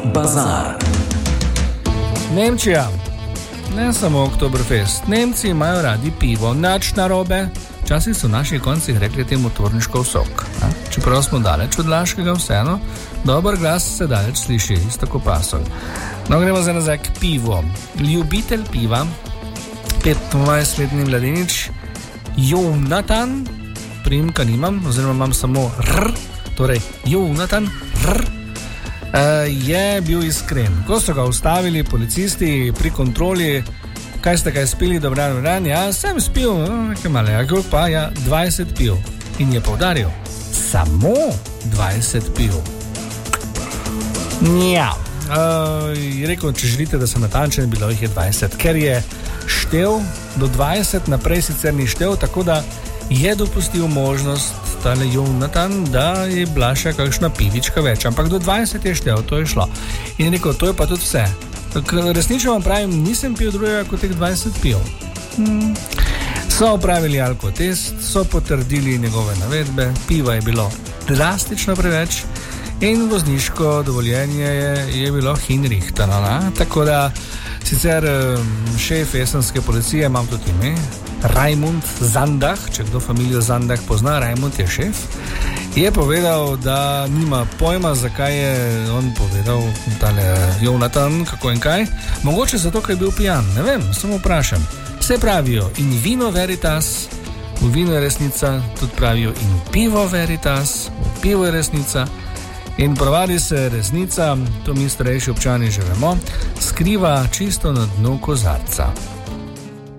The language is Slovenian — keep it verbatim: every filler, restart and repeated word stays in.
Bazar. Nemčija. Ne samo Oktoberfest. Nemci imajo radi pivo, nič narobe. Včasih so v naših koncih rekli temu torniškov sok. A? Čeprav smo daleč od Laškega, vseeno, dober glas se daleč sliši, isto kot pasol. No, gremo za nazaj k pivu. Ljubitelj piva, petindvajsetletni mladenič, Jonatan, priimka nimam, oziroma imam samo R, torej Jonatan, R, je bil iskren. Ko so ga ustavili policisti pri kontroli, kaj ste kaj spili, dobran, dobran, ja, sem spil, nekaj male, ja, koliko pa, ja, dvajset piv. In je poudaril, samo dvajset piv. Ja, uh, je rekel, če želite, da sem natančen, bilo jih je dvajset, ker je štev do dvajset, naprej sicer ni štev, tako da je dopustil možnost tale Jonatan, da je bila še kakšna pivička več, ampak do dvajset je štev, to je šlo. In je rekel, to je pa tudi vse. Resnično vam pravim, nisem pil drugega kot teh dvajset piv. Hmm. So opravili alkotest, so potrdili njegove navedbe, piva je bilo drastično preveč in vozniško dovoljenje je, je bilo hinrihtano. Tako da sicer šef esenske policije, imam tudi ime, Raimund Zandah, če kdo familijo Zandah pozna, Raimund je šef, je povedal, da nima pojma, zakaj je on povedal tale Jonatan, kako in kaj. Mogoče zato, ker je bil pijan, ne vem, samo vprašam. Vse pravijo in vino veritas, v vino je resnica, tudi pravijo in pivo veritas, v pivo je resnica. In pravi se resnica, to mi starejši občani že vemo, skriva čisto na dnu kozarca.